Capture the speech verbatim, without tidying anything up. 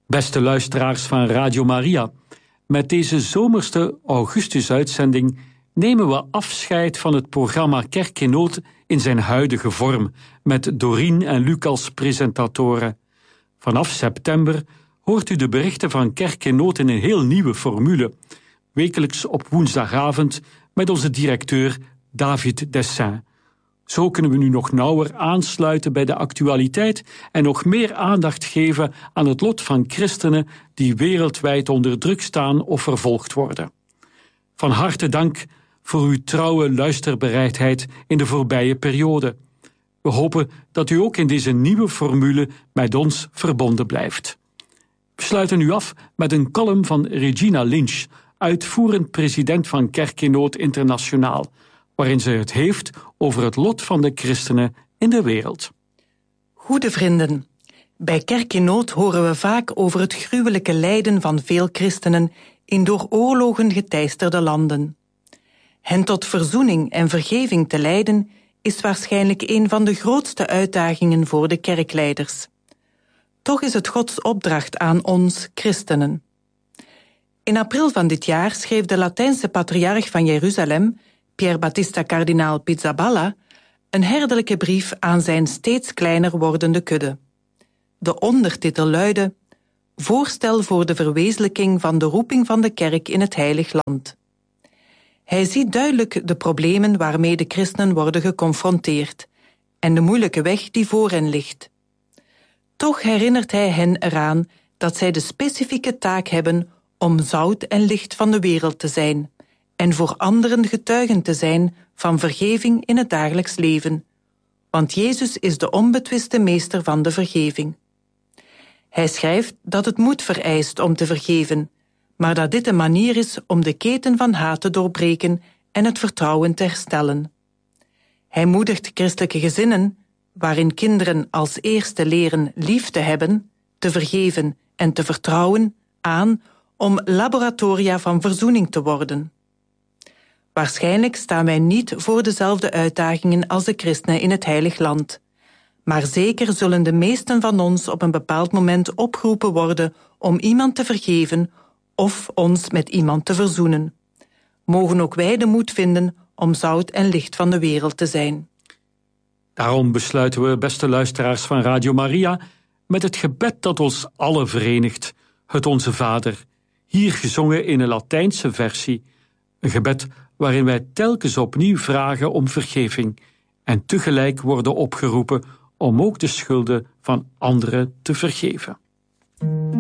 Beste luisteraars van Radio Maria, met deze zomerste Augustus-uitzending nemen we afscheid van het programma Kerk in Nood in zijn huidige vorm, met Dorien en Luc als presentatoren. Vanaf september hoort u de berichten van Kerk in Nood in een heel nieuwe formule, wekelijks op woensdagavond met onze directeur David Dessin. Zo kunnen we nu nog nauwer aansluiten bij de actualiteit en nog meer aandacht geven aan het lot van christenen die wereldwijd onder druk staan of vervolgd worden. Van harte dank voor uw trouwe luisterbereidheid in de voorbije periode. We hopen dat u ook in deze nieuwe formule met ons verbonden blijft. We sluiten nu af met een column van Regina Lynch, uitvoerend president van Kerk in Nood Internationaal, waarin ze het heeft over het lot van de christenen in de wereld. Goede vrienden, bij Kerk in Nood horen we vaak over het gruwelijke lijden van veel christenen in door oorlogen geteisterde landen. Hen tot verzoening en vergeving te leiden is waarschijnlijk een van de grootste uitdagingen voor de kerkleiders. Toch is het Gods opdracht aan ons, christenen. In april van dit jaar schreef de Latijnse patriarch van Jeruzalem, Pier Battista kardinaal Pizzaballa, een herderlijke brief aan zijn steeds kleiner wordende kudde. De ondertitel luidde: Voorstel voor de verwezenlijking van de roeping van de kerk in het Heilig Land. Hij ziet duidelijk de problemen waarmee de christenen worden geconfronteerd en de moeilijke weg die voor hen ligt. Toch herinnert hij hen eraan dat zij de specifieke taak hebben om zout en licht van de wereld te zijn en voor anderen getuigen te zijn van vergeving in het dagelijks leven, want Jezus is de onbetwiste meester van de vergeving. Hij schrijft dat het moed vereist om te vergeven, maar dat dit een manier is om de keten van haat te doorbreken en het vertrouwen te herstellen. Hij moedigt christelijke gezinnen, waarin kinderen als eerste leren lief te hebben, te vergeven en te vertrouwen, aan om laboratoria van verzoening te worden. Waarschijnlijk staan wij niet voor dezelfde uitdagingen als de christenen in het Heilig Land, maar zeker zullen de meesten van ons op een bepaald moment opgeroepen worden om iemand te vergeven of ons met iemand te verzoenen. Mogen ook wij de moed vinden om zout en licht van de wereld te zijn. Daarom besluiten we, beste luisteraars van Radio Maria, met het gebed dat ons allen verenigt, het Onze Vader, hier gezongen in een Latijnse versie, een gebed waarin wij telkens opnieuw vragen om vergeving en tegelijk worden opgeroepen om ook de schulden van anderen te vergeven.